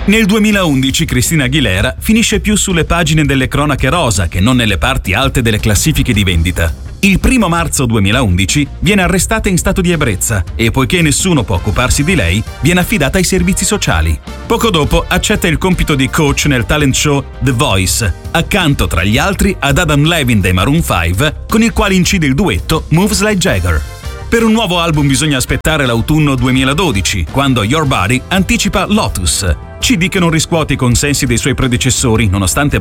Nel 2011 Christina Aguilera finisce più sulle pagine delle cronache rosa che non nelle parti alte delle classifiche di vendita. Il 1 marzo 2011 viene arrestata in stato di ebbrezza e, poiché nessuno può occuparsi di lei, viene affidata ai servizi sociali. Poco dopo accetta il compito di coach nel talent show The Voice, accanto tra gli altri ad Adam Levine dei Maroon 5, con il quale incide il duetto Moves Like Jagger. Per un nuovo album bisogna aspettare l'autunno 2012, quando Your Body anticipa Lotus, CD che non riscuote i consensi dei suoi predecessori, nonostante